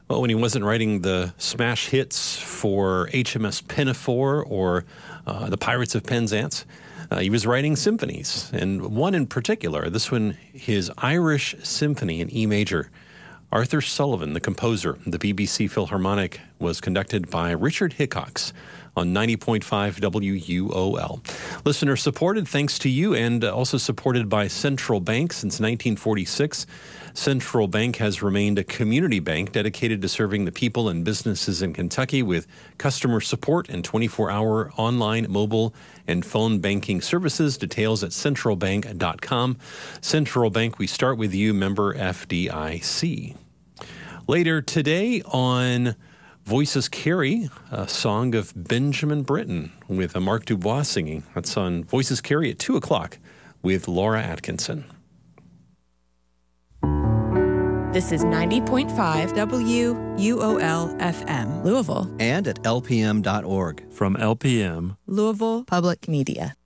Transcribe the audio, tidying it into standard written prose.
Well, when he wasn't writing the smash hits for HMS Pinafore or the Pirates of Penzance, he was writing symphonies, and one in particular, this one, his Irish Symphony in E major. Arthur Sullivan, the composer, the BBC Philharmonic, was conducted by Richard Hickox on 90.5 WUOL. Listener supported, thanks to you, and also supported by Central Bank since 1946. Central Bank has remained a community bank dedicated to serving the people and businesses in Kentucky with customer support and 24-hour online, mobile, and phone banking services. Details at centralbank.com. Central Bank, we start with you, member FDIC. Later today on Voices Carry, a song of Benjamin Britten with Mark Dubois singing. That's on Voices Carry at 2 o'clock with Laura Atkinson. This is 90.5 WUOL FM, Louisville. And at lpm.org. From LPM, Louisville Public Media.